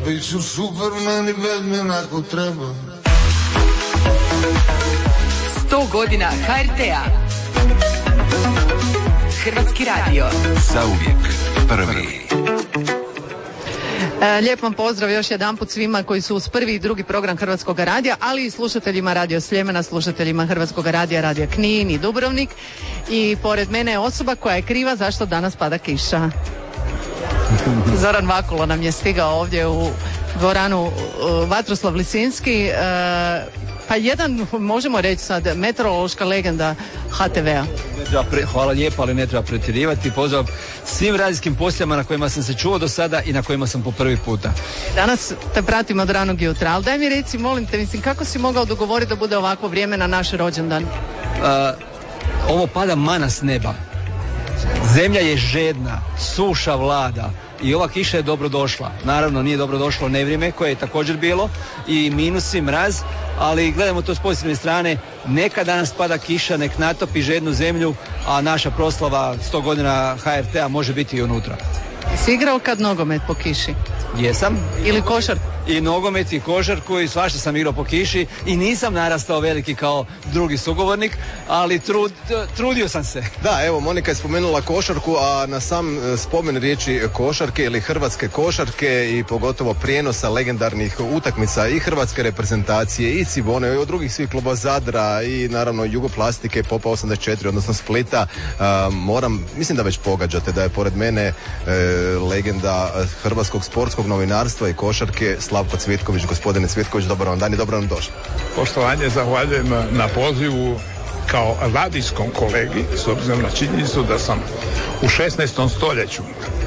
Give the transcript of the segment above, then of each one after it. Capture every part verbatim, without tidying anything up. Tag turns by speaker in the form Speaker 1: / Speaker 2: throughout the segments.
Speaker 1: bit ću Superman i Batman ako treba.
Speaker 2: Sto godina ha er te-a. Hrvatski radio.
Speaker 3: Zauvijek prvi.
Speaker 4: Lijep vam pozdrav još jedanput svima koji su uz prvi i drugi program Hrvatskog radija, ali i slušateljima Radio Sljemena, slušateljima Hrvatskog radija, Radija Knin i Dubrovnik. I pored mene je osoba koja je kriva zašto danas pada kiša. Zoran Vakulo nam je stigao ovdje u dvoranu Vatroslav Lisinski. Pa jedan, možemo reći sad, meteorološka legenda ha te ve-a.
Speaker 5: Hvala lijepo, ali ne treba pretjerivati. Pozdrav svim radijskim postajama na kojima sam se čuo do sada i na kojima sam po prvi puta.
Speaker 4: Danas te pratimo od ranog jutra, ali daj mi reci, molim te, mislim, kako si mogao dogovoriti da bude ovakvo vrijeme na naš rođendan?
Speaker 5: Uh, ovo pada mana s neba. Zemlja je žedna, suša vlada i ova kiša je dobro došla. Naravno, nije dobro došlo nevrijeme koje je također bilo i minusi, mraz, ali gledamo to s pozitivne strane. Neka danas pada kiša, nek natopi žednu zemlju, a naša proslava sto godina ha er te-a može biti i unutra.
Speaker 4: Si igrao kad nogomet po kiši?
Speaker 5: Jesam.
Speaker 4: Ili košarku?
Speaker 5: I nogomet i košarku i svašta sam igrao po kiši i nisam narastao veliki kao drugi sugovornik, ali trud, trudio sam se.
Speaker 6: Da, evo, Monika je spomenula košarku, a na sam spomen riječi košarke ili hrvatske košarke i pogotovo prijenosa legendarnih utakmica i hrvatske reprezentacije i Cibone i od drugih svih kluba Zadra i naravno Jugoplastike, Popa osamdeset četiri, odnosno Splita, a, moram, mislim da već pogađate da je pored mene e, legenda hrvatskog sportskog novinarstva i košarke Slavko Cvitković. Gospodine Cvitković, dobar vam dan i dobro nam došli.
Speaker 7: Poštovanje, zahvaljujem na pozivu kao radijskom kolegi, s obzirom na činjenicu da sam u šesnaestom stoljeću.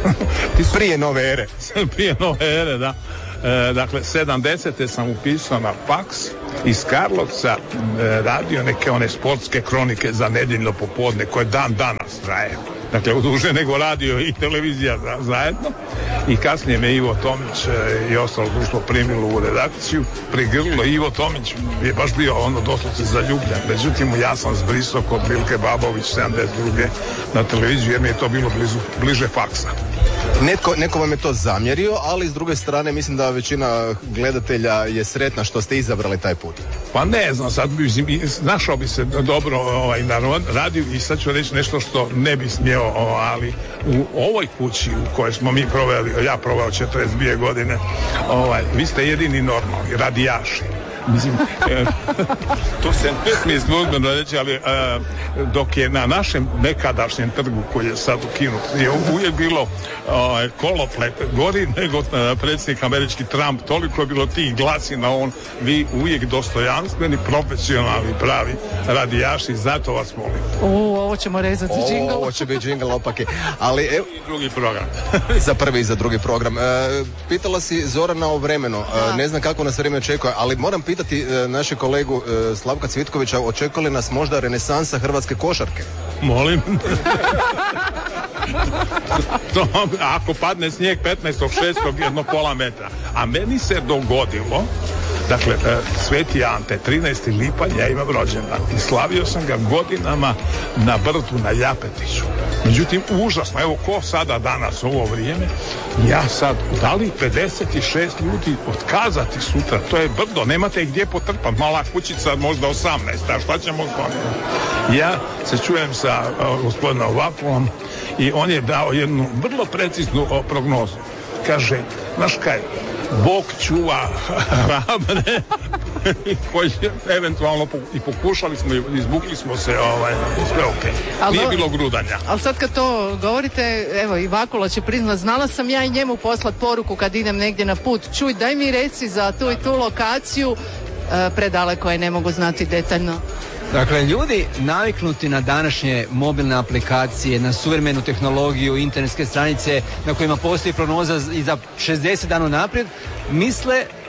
Speaker 6: Prije nove ere.
Speaker 7: Prije nove ere, da. E, dakle, sedamdesete sam upisao na faks iz Karlovca, e, radio neke one sportske kronike za nedjeljno popodne koje dan danas traje. Dakle, duže nego radio i televizija zajedno. I kasnije me Ivo Tomić e, i ostalo društvo primilo u redakciju, prigrlilo. Ivo Tomić je baš bio ono doslovce zaljubljen. Međutim, ja sam zbrisao kod Vilke Babović sedamdeset druge na televiziju jer mi je to bilo blizu, bliže faksa.
Speaker 6: Netko, neko vam je to zamjerio, ali s druge strane mislim da većina gledatelja je sretna što ste izabrali taj put.
Speaker 7: Pa ne znam, sad bi, našao bi se dobro ovaj, na radiju i sad ću reći nešto što ne bi smjeo, ali u ovoj kući u kojoj smo mi proveli, ja proveo četrdeset dvije godine, ovaj, vi ste jedini normalni radijaši. Mislim, e, to se ne smije službeno reći, ali e, dok je na našem nekadašnjem trgu koji je sad ukinut, je uvijek bilo e, koloplet gori nego e, predsjednik američki Trump, toliko je bilo tih glasina, on, vi uvijek dostojanstveni, profesionalni, pravi radijaši, zato vas molim.
Speaker 4: U, ovo ćemo rezati džingl.
Speaker 6: Ovo će biti džingl opake, ali evo...
Speaker 7: drugi program.
Speaker 6: Za prvi i za drugi program. E, pitala si Zorana o vremenu, e, ne znam kako nas vrijeme očekuje, ali moram pitati pitati e, naše kolegu e, Slavka Cvitkovića, očekuje li nas možda renesansa hrvatske košarke?
Speaker 7: Molim. To, ako padne snijeg petnaestog šestog jedno pola metra. A meni se dogodilo, dakle, Sveti Ante, trinaesti lipanj, ja imam rođendan i slavio sam ga godinama na Brdu na Japetiću. Međutim, užasno, evo ko sada danas u ovo vrijeme, ja sad, da li pedeset šest ljudi otkazati sutra, to je brdo, nemate ih gdje potrpati, mala kućica možda osamnaest, a šta ćemo s vama? Ja se čujem sa uh, gospodinom Vakulom i on je dao jednu vrlo preciznu uh, prognozu. Kaže, znaš kaj, Bog čuva hrabre koji eventualno i pokušali smo, izbukli smo se, ovaj, sve ok. Nije do... bilo grudanja.
Speaker 4: Ali sad kad to govorite, evo i Vakula će priznat, znala sam ja i njemu poslat poruku kad idem negdje na put. Čuj, daj mi reci za tu i tu lokaciju, e, predaleko je, ne mogu znati detaljno.
Speaker 5: Dakle, ljudi naviknuti na današnje mobilne aplikacije, na suvremenu tehnologiju, internetske stranice na kojima postoji prognoza i za šezdeset dana naprijed, misle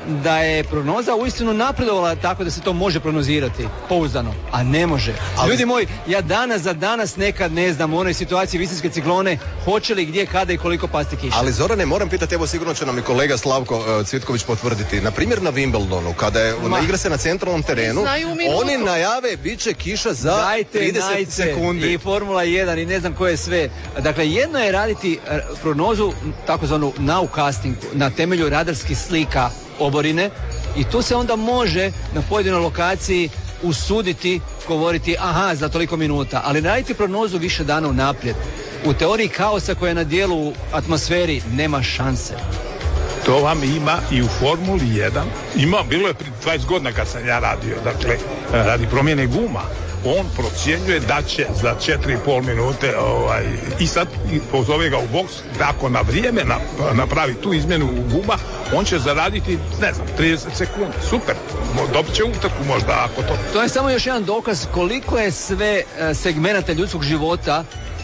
Speaker 5: da je prognoza uistinu napredovala tako da se to može prognozirati pouzdano, a ne može. Ali... Ljudi moji, ja danas za danas nekad ne znam u onoj situaciji visinske ciklone hoće li gdje, kada i koliko pasti kiša.
Speaker 6: Ali Zorane, moram pitati, evo sigurno će nam i kolega Slavko uh, Cvitković potvrditi. Na primjer na Wimbledonu, kada je Ma. igra se na centralnom terenu, oni najave bit će kiša za
Speaker 5: Dajte
Speaker 6: trideset
Speaker 5: najce
Speaker 6: sekundi.
Speaker 5: I Formula jedan i ne znam koje sve. Dakle, jedno je raditi prognozu takozvanu nowcasting na temelju radarskih slika oborine i tu se onda može na pojedinoj lokaciji usuditi, govoriti aha za toliko minuta, ali raditi prognozu više dana unaprijed. U teoriji kaosa koja je na dijelu u atmosferi nema šanse.
Speaker 7: To vam ima i u Formuli jedan. Ima, bilo je prije dvadeset godina kad sam ja radio, dakle, radi promjene guma. On procjenjuje da će za četiri i pol minute ovaj, i sad pozove ga u boks, da ako na vrijeme na, napravi tu izmjenu u guma, on će zaraditi, ne znam, trideset sekundi. Super, dobit će utrku možda ako to...
Speaker 5: To je samo još jedan dokaz koliko je sve segmenata ljudskog života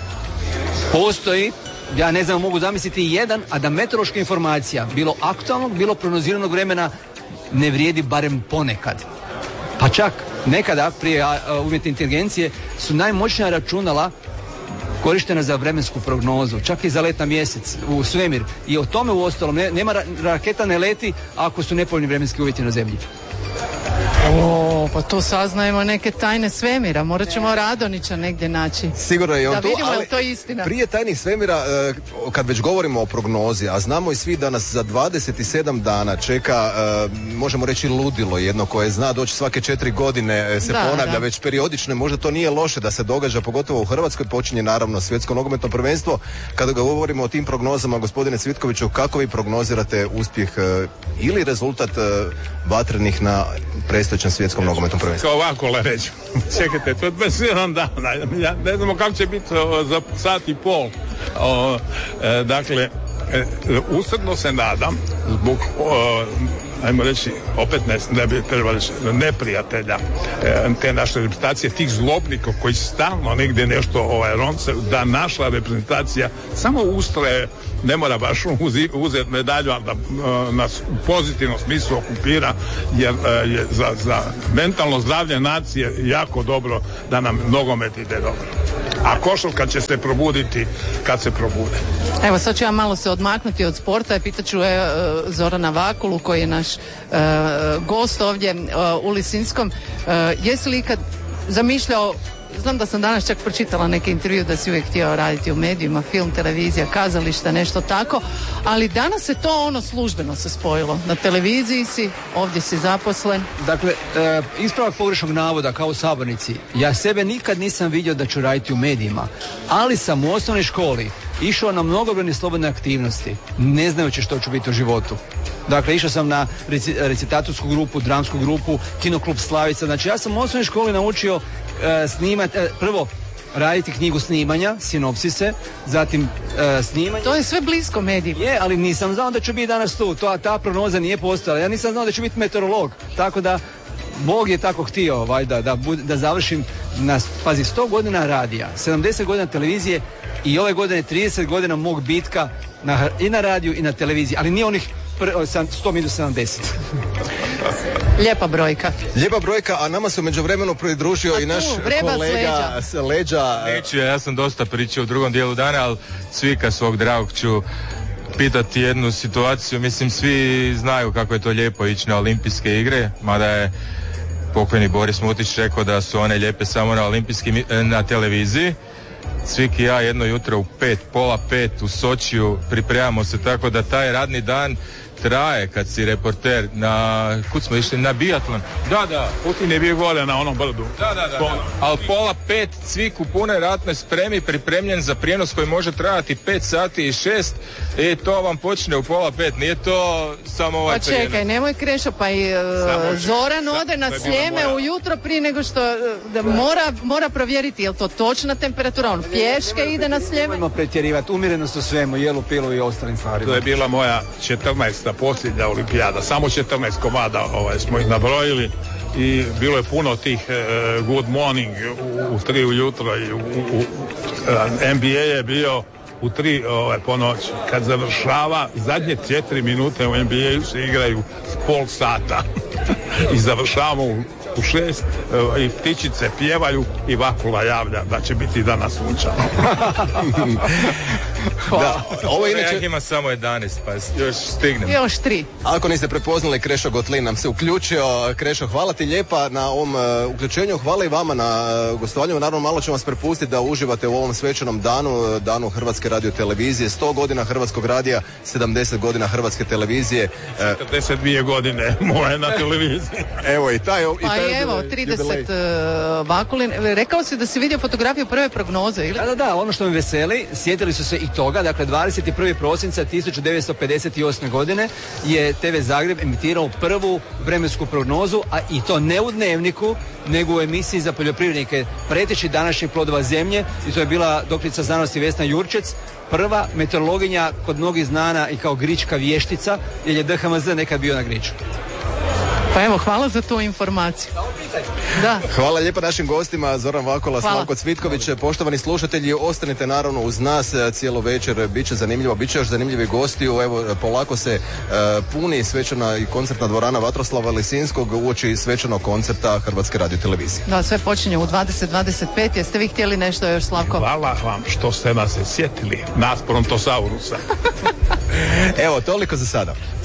Speaker 5: postoji. Ja ne znam, mogu zamisliti jedan, a da meteorološka informacija, bilo aktualnog, bilo prognoziranog vremena, ne vrijedi barem ponekad. Pa čak nekada prije umjetne inteligencije su najmoćnija računala korištena za vremensku prognozu, čak i za let na mjesec u svemir. I o tome uostalom ne, nema raketa ne leti ako su nepovoljni vremenski uvjeti na zemlji.
Speaker 4: O, pa tu saznajemo neke tajne svemira. Morat ćemo Radonića negdje naći.
Speaker 6: Sigurno je on
Speaker 4: da
Speaker 6: tu,
Speaker 4: vidimo,
Speaker 6: ali
Speaker 4: to je istina.
Speaker 6: Prije tajnih svemira, kad već govorimo o prognozi, a znamo i svi da nas za dvadeset sedam dana čeka, možemo reći ludilo jedno koje zna doći svake četiri godine, se
Speaker 4: da,
Speaker 6: ponavlja
Speaker 4: da.
Speaker 6: već periodično, možda to nije loše da se događa, pogotovo u Hrvatskoj, počinje naravno svjetsko nogometno prvenstvo. Kada govorimo o tim prognozama, gospodine Cvitkoviću, kako vi prognozirate uspjeh ili rezultat vatrenih na predstojećem svjetskom nogometnom prvenstvu?
Speaker 7: Kao ovako le reći, čekajte, to je dvadeset sedam dana, ja ne znamo kako će biti o, za sat i pol. O, e, dakle, e, usrdno se nadam zbog, o, ajmo reći, opet ne, ne bi trebali reći, neprijatelja e, te naše reprezentacije, tih zlobnika koji stalno negdje nešto ovaj, ronce, da naša reprezentacija samo ustraje, ne mora baš uzeti medalju, ali da nas u pozitivnom smislu okupira, jer je za, za mentalno zdravlje nacije jako dobro da nam nogomet ide dobro. A košarka će se probuditi kad se probude.
Speaker 4: Evo sad ću ja malo se odmaknuti od sporta i pitat ću e, Zorana Vakulu koji je naš e, gost ovdje e, u Lisinskom. E, jesi li ikad zamišljao, znam da sam danas čak pročitala neki intervju da si uvijek htio raditi u medijima, film, televizija, kazališta, nešto tako, ali danas se to ono službeno se spojilo. Na televiziji si, ovdje si zaposlen.
Speaker 5: Dakle, e, ispravak pogrešnog navoda kao u sabornici. Ja sebe nikad nisam vidio da ću raditi u medijima, ali sam u osnovnoj školi išao na mnogobrojne slobodne aktivnosti, ne znajući što ću biti u životu. Dakle, išao sam na reci, recitatorsku grupu, dramsku grupu, kinoklub Slavica. Znači, ja sam u osnovnoj školi naučio e, snimati, e, prvo raditi knjigu snimanja, sinopsise, zatim e, snimanje.
Speaker 4: To je sve blisko medijima.
Speaker 5: Je, ali nisam znao da ću biti danas tu. To, ta prognoza nije postojala. Ja nisam znao da ću biti meteorolog. Tako da, Bog je tako htio, valjda, da, da završim na, pazi, sto godina radija, sedamdeset godina televizije i ove godine trideset godina mog bitka na, i na radiju i na televiziji, ali nije onih sto minus sedamdeset.
Speaker 4: Lijepa brojka.
Speaker 6: Lijepa brojka, a nama se u međuvremenu pridružio i naš kolega s leđa.
Speaker 8: Neću, ja sam dosta pričao u drugom dijelu dana, ali Cvika svog dragog ću pitati jednu situaciju. Mislim, svi znaju kako je to lijepo ići na olimpijske igre, mada je pokojni Boris Mutić rekao da su one lijepe samo na olimpijskim, na televiziji. Cvik i ja jedno jutro u pet, pola pet u Sočiju pripremamo se tako da taj radni dan traje kad si reporter na, kud smo išli, na biatlon.
Speaker 7: Da, da, Putin je bio gore na onom brdu.
Speaker 8: Da, da, da, da. Ali pola pet, Cvik u punoj ratnoj spremi, pripremljen za prijenos koji može trajati pet sati i šest i to vam počne u pola pet, nije to samo ovaj
Speaker 4: Pa čekaj, prijenos. Nemoj Krešo, pa i uh, Zoran ode na Sljeme ujutro prije nego što da mora, mora provjeriti je li to točna temperatura, on pješke ide na Sljeme.
Speaker 5: Nemojmo pretjerivati, umjerenost u svemu, jelu, pilu i ostalim stvarima.
Speaker 7: To je bila moja četrnaesta posljednja olimpijada, samo četrnaest komada ovaj, smo ih nabrojili i bilo je puno tih uh, good morning u, u tri ujutro i u, u, u, N B A je bio u tri ove, po noći. Kad završava, zadnje četiri minute u N B A-u se igraju s pol sata. I završavamo u, u šest e, i ptičice pjevaju i Vakula javlja da će biti danas sunčano.
Speaker 6: Da, ovo je inače...
Speaker 8: Ja ima samo jedanaest, pa još stignem.
Speaker 4: Još tri.
Speaker 6: Ako niste prepoznali, Krešo Gotlin nam se uključio. Krešo, hvala ti lijepa na ovom uh, uključenju, hvala i vama na uh, gostovanju. Naravno, malo ćemo vas prepustiti da uživate u ovom svečanom danu, danu Hrvatske radiotelevizije. sto godina Hrvatskog radija, sedamdeset godina Hrvatske televizije. Uh,
Speaker 7: četrdeset dvije godine moje na televiziji.
Speaker 6: Evo i taj, i
Speaker 4: Pa
Speaker 6: taj
Speaker 4: evo,
Speaker 6: jubilej.
Speaker 4: trideset uh, Vakulin. Rekao si da si vidio fotografiju prve prognoze, ili?
Speaker 5: Da, da, da, ono što me veseli, sjetili su se i toga, dakle dvadeset prvog prosinca tisuću devetsto pedeset osme. godine je T V Zagreb emitirao prvu vremensku prognozu, a i to ne u Dnevniku, nego u emisiji za poljoprivrednike Preteći današnjih plodova zemlje, i to je bila doktorica znanosti Vesna Jurčec, prva meteorologinja kod mnogih znana i kao grička vještica, jer je D H M Z nekad bio na griču.
Speaker 4: Pa evo, hvala za tu informaciju. Da.
Speaker 6: Hvala lijepa našim gostima, Zoran Vakula,
Speaker 4: Hvala.
Speaker 6: Slavko Cvitković. Poštovani slušatelji, ostanite naravno uz nas cijelo večer, bit će zanimljivo, bit će još zanimljivi gostiju. Evo, polako se uh, puni svečana i koncertna dvorana Vatroslava Lisinskog uoči svečanog koncerta Hrvatske radiotelevizije.
Speaker 4: Da, sve počinje u dvadeset dvadeset pet. Jeste vi htjeli nešto još, Slavko?
Speaker 7: Hvala vam što ste nas se sjetili, nas Prontosaurusa.
Speaker 6: Evo, toliko za sada.